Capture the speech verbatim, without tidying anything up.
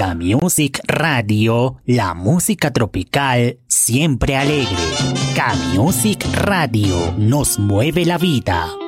K-Music Radio, la música tropical siempre alegre. K-Music Radio nos mueve la vida.